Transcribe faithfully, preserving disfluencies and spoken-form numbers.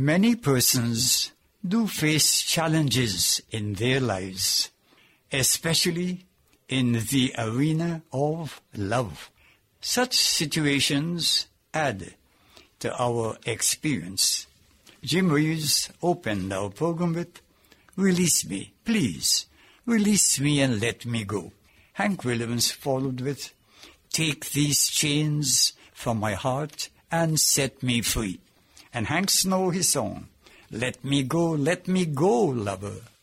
Many persons do face challenges in their lives, especially in the arena of love. Such situations add to our experience. Jim Reeves opened our program with, "Release me, please, release me and let me go." Hank Williams followed with, "Take these chains from my heart and set me free." And Hank Snow his song, "Let me go, let me go, lover."